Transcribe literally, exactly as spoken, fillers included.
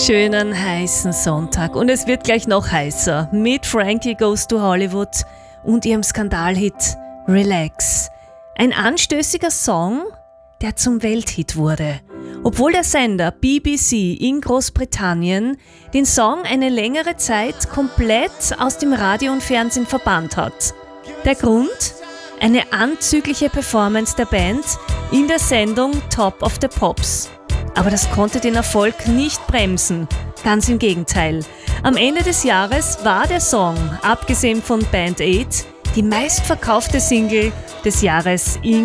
schönen, heißen Sonntag. Und es wird gleich noch heißer mit Frankie Goes to Hollywood und ihrem Skandalhit Relax. Ein anstößiger Song, der zum Welthit wurde. Obwohl der Sender B B C in Großbritannien den Song eine längere Zeit komplett aus dem Radio und Fernsehen verbannt hat. Der Grund? Eine anzügliche Performance der Band in der Sendung Top of the Pops. Aber das konnte den Erfolg nicht bremsen. Ganz im Gegenteil. Am Ende des Jahres war der Song, abgesehen von Band aid, die meistverkaufte Single des Jahres in